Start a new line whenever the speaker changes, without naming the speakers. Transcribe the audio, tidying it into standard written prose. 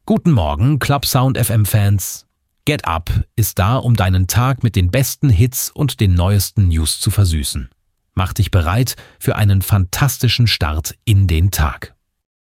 Guten Morgen, Club Sound FM Fans. Get Up ist da, um deinen Tag mit den besten Hits und den neuesten News zu versüßen. Mach dich bereit für einen fantastischen Start in den Tag.